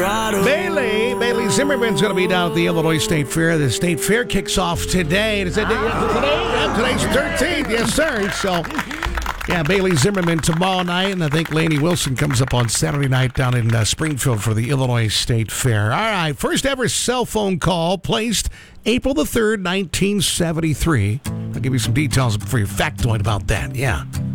Bailey Zimmerman's going to be down at the Illinois State Fair. The State Fair kicks off today. Is it today? Yeah, today's 13th. Yes, sir. So, yeah, Bailey Zimmerman tomorrow night, and I think Lainey Wilson comes up on Saturday night down in Springfield for the Illinois State Fair. All right, first ever cell phone call placed April the 3rd, 1973. I'll give you some details for your factoid about that. Yeah.